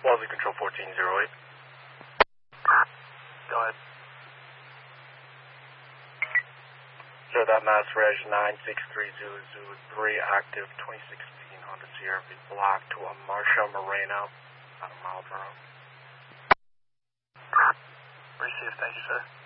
Wellesley Control 1408. Go ahead. Sure, that Mass Reg 96303, active 2016 Honda CRV Black to a Marcia Moreno, about a mile per hour. Received, thank you, sir.